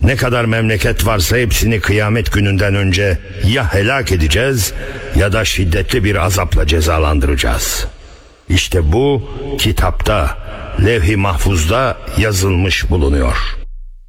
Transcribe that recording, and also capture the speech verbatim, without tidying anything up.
Ne kadar memleket varsa hepsini kıyamet gününden önce ya helak edeceğiz ya da şiddetli bir azapla cezalandıracağız. İşte bu kitapta, levh-i mahfuzda yazılmış bulunuyor.